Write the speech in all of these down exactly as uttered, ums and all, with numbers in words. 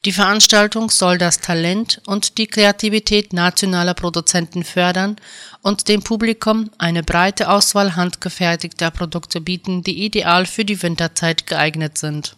Die Veranstaltung soll das Talent und die Kreativität nationaler Produzenten fördern und dem Publikum eine breite Auswahl handgefertigter Produkte bieten, die ideal für die Winterzeit geeignet sind.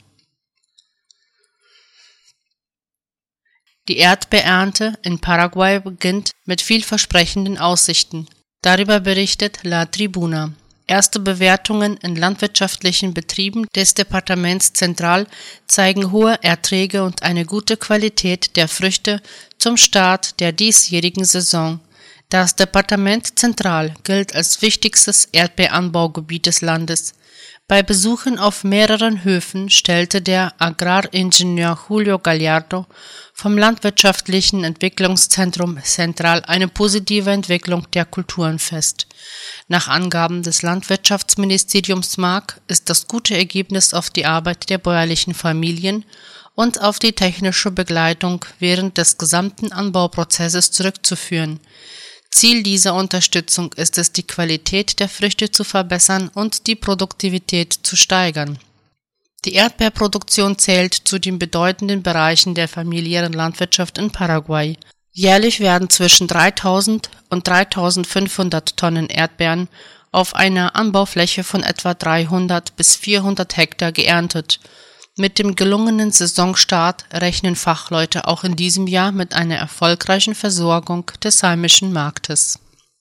Die Erdbeerernte in Paraguay beginnt mit vielversprechenden Aussichten. Darüber berichtet La Tribuna. Erste Bewertungen in landwirtschaftlichen Betrieben des Departaments Central zeigen hohe Erträge und eine gute Qualität der Früchte zum Start der diesjährigen Saison. Das Departement Central gilt als wichtigstes Erdbeeranbaugebiet des Landes. Bei Besuchen auf mehreren Höfen stellte der Agraringenieur Julio Gallardo vom Landwirtschaftlichen Entwicklungszentrum Central eine positive Entwicklung der Kulturen fest. Nach Angaben des Landwirtschaftsministeriums Mark ist das gute Ergebnis auf die Arbeit der bäuerlichen Familien und auf die technische Begleitung während des gesamten Anbauprozesses zurückzuführen. Ziel dieser Unterstützung ist es, die Qualität der Früchte zu verbessern und die Produktivität zu steigern. Die Erdbeerproduktion zählt zu den bedeutenden Bereichen der familiären Landwirtschaft in Paraguay. Jährlich werden zwischen dreitausend und dreitausendfünfhundert Tonnen Erdbeeren auf einer Anbaufläche von etwa dreihundert bis vierhundert Hektar geerntet. Mit dem gelungenen Saisonstart rechnen Fachleute auch in diesem Jahr mit einer erfolgreichen Versorgung des heimischen Marktes.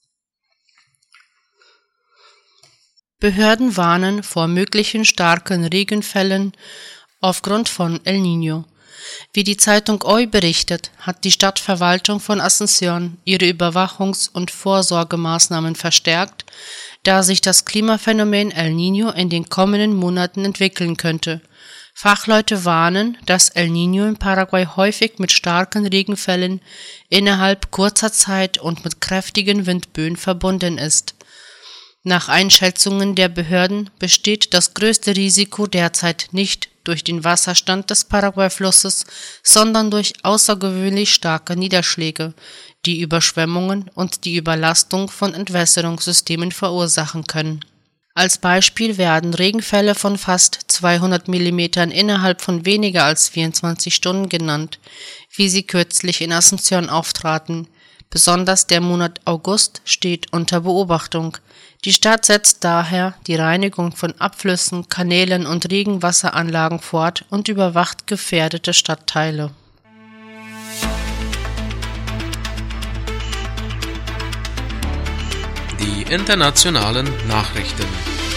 Behörden warnen vor möglichen starken Regenfällen aufgrund von El Niño. Wie die Zeitung Hoy berichtet, hat die Stadtverwaltung von Asunción ihre Überwachungs- und Vorsorgemaßnahmen verstärkt, da sich das Klimaphänomen El Niño in den kommenden Monaten entwickeln könnte. Fachleute warnen, dass El Niño in Paraguay häufig mit starken Regenfällen innerhalb kurzer Zeit und mit kräftigen Windböen verbunden ist. Nach Einschätzungen der Behörden besteht das größte Risiko derzeit nicht durch den Wasserstand des Paraguay-Flusses, sondern durch außergewöhnlich starke Niederschläge, die Überschwemmungen und die Überlastung von Entwässerungssystemen verursachen können. Als Beispiel werden Regenfälle von fast zweihundert Millimetern innerhalb von weniger als vierundzwanzig Stunden genannt, wie sie kürzlich in Asunción auftraten. Besonders der Monat August steht unter Beobachtung. Die Stadt setzt daher die Reinigung von Abflüssen, Kanälen und Regenwasseranlagen fort und überwacht gefährdete Stadtteile. Die internationalen Nachrichten.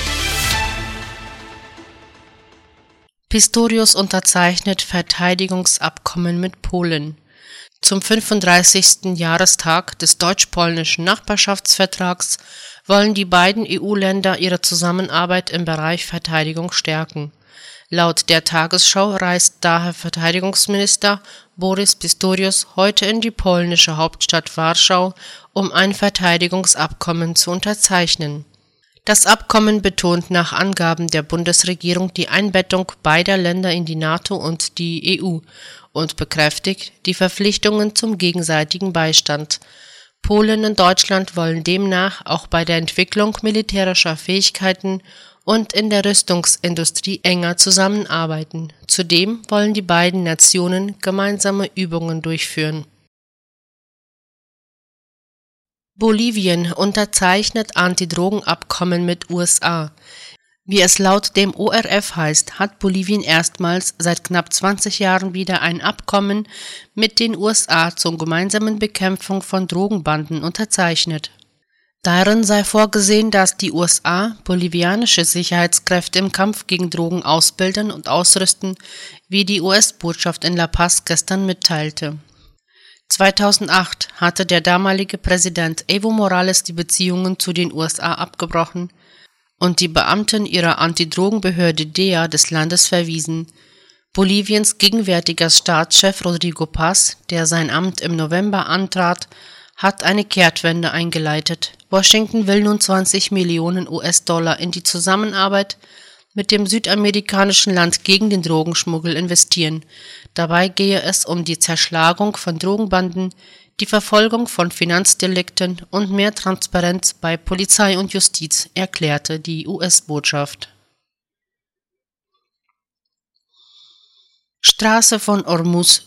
Pistorius unterzeichnet Verteidigungsabkommen mit Polen. Zum fünfunddreißigsten Jahrestag des deutsch-polnischen Nachbarschaftsvertrags wollen die beiden E U-Länder ihre Zusammenarbeit im Bereich Verteidigung stärken. Laut der Tagesschau reist daher Verteidigungsminister Boris Pistorius heute in die polnische Hauptstadt Warschau, um ein Verteidigungsabkommen zu unterzeichnen. Das Abkommen betont nach Angaben der Bundesregierung die Einbettung beider Länder in die NATO und die E U und bekräftigt die Verpflichtungen zum gegenseitigen Beistand. Polen und Deutschland wollen demnach auch bei der Entwicklung militärischer Fähigkeiten und in der Rüstungsindustrie enger zusammenarbeiten. Zudem wollen die beiden Nationen gemeinsame Übungen durchführen. Bolivien unterzeichnet Antidrogenabkommen mit U S A. Wie es laut dem O R F heißt, hat Bolivien erstmals seit knapp zwanzig Jahren wieder ein Abkommen mit den U S A zur gemeinsamen Bekämpfung von Drogenbanden unterzeichnet. Darin sei vorgesehen, dass die U S A bolivianische Sicherheitskräfte im Kampf gegen Drogen ausbilden und ausrüsten, wie die U S-Botschaft in La Paz gestern mitteilte. zweitausendacht hatte der damalige Präsident Evo Morales die Beziehungen zu den U S A abgebrochen und die Beamten ihrer Antidrogenbehörde D E A des Landes verwiesen. Boliviens gegenwärtiger Staatschef Rodrigo Paz, der sein Amt im November antrat, hat eine Kehrtwende eingeleitet. Washington will nun zwanzig Millionen U S-Dollar in die Zusammenarbeit mit dem südamerikanischen Land gegen den Drogenschmuggel investieren. Dabei gehe es um die Zerschlagung von Drogenbanden, die Verfolgung von Finanzdelikten und mehr Transparenz bei Polizei und Justiz, erklärte die U S-Botschaft. Straße von Ormuz